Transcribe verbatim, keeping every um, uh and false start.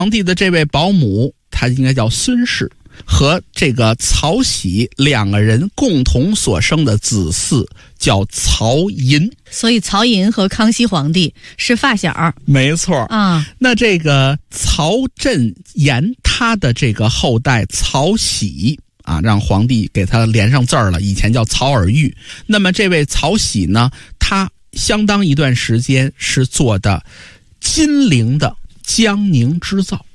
皇帝的这位保姆，他应该叫孙氏，和这个曹玺两个人共同所生的子嗣叫曹寅。 所以曹寅和康熙皇帝是发小。 没错啊。 那这个曹振言他的这个后代曹玺啊，让皇帝给他连上字儿了，以前叫曹尔玉。那么这位曹玺呢，他相当一段时间是做的金陵的江宁织造。